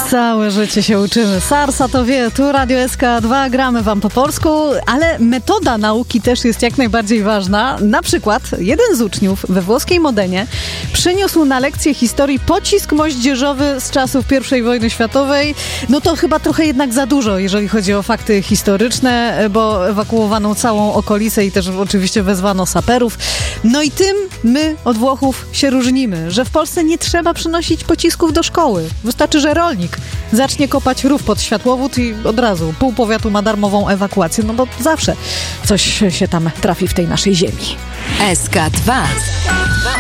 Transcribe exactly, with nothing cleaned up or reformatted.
Całe życie się uczymy. Sarsa to wie, tu Radio S K dwa, gramy wam po polsku, ale metoda nauki też jest jak najbardziej ważna. Na przykład jeden z uczniów we włoskiej Modenie przyniósł na lekcję historii pocisk moździerzowy z czasów pierwszej wojny światowej. No to chyba trochę jednak za dużo, jeżeli chodzi o fakty historyczne, bo ewakuowano całą okolicę i też oczywiście wezwano saperów. No i tym my od Włochów się różnimy, że w Polsce nie trzeba przynosić pocisków do szkoły. Wystarczy, że rolnik zacznie kopać rów pod światłowód i od razu pół powiatu ma darmową ewakuację, no bo zawsze coś się tam trafi w tej naszej ziemi. S K dwa.